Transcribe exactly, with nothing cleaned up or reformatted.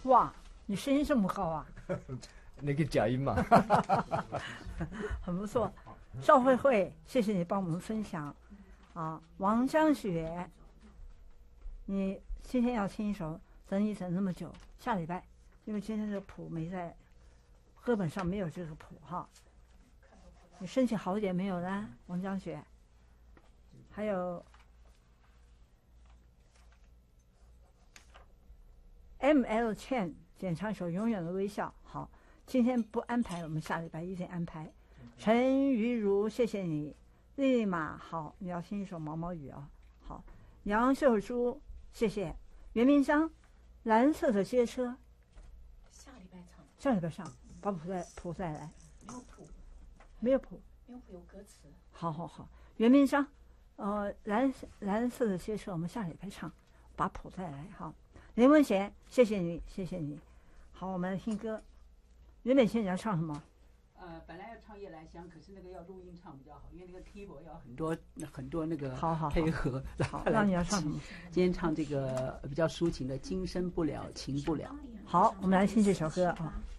哇，你声音这么高啊！ 那个假音嘛。 很不错。邵慧慧，谢谢你帮我们分享。啊，王江雪，你今天要听一首《等你等那么久》，下礼拜，因为今天这个谱没在歌本上，没有这个谱哈。你身体好一点没有呢，王江雪？还有 M L Chen 演唱一首《永远的微笑》。好，今天不安排，我们下礼拜一定安排。陈玉如，谢谢你。立马好，你要听一首《毛毛雨》啊。好，杨秀珠，谢谢。袁明章，蓝色的街车， 下礼拜唱， 下礼拜上，把谱再谱再来。 没有谱， 没有谱， 没有谱有歌词。 好好好，袁明章，呃，蓝蓝色的街车，我们下礼拜唱，把谱再来哈。林文贤，谢谢你，谢谢你。好，我们来听歌。袁美倩，你要唱什么？ 呃，本来要唱《夜来香》，可是那个要录音唱比较好，因为那个 keyboard 要很多很多那个好好配合。 好，那你要唱什么？ 今天唱这个比较抒情的《今生不了情不了》。 好，我们来听这首歌啊。